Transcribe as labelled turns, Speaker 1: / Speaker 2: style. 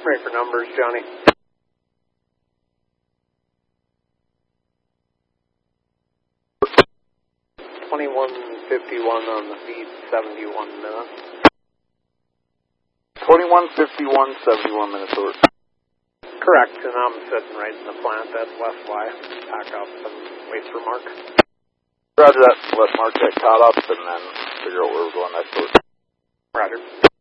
Speaker 1: Ready for numbers, Johnny. $21.51 on the feed, 71 minutes.
Speaker 2: 21:51, 71 minutes over.
Speaker 1: Correct, and I'm sitting right in the plant at West Y. Pack up and wait for Mark.
Speaker 2: Roger that. Let Mark get caught up and then figure out where we're going next.
Speaker 1: Roger.